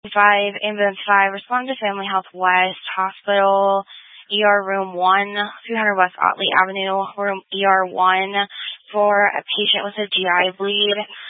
5, Ambulance 5, respond to Family Health West Hospital, ER Room 1, 300 West Otley Avenue, Room ER 1, for a patient with a GI bleed.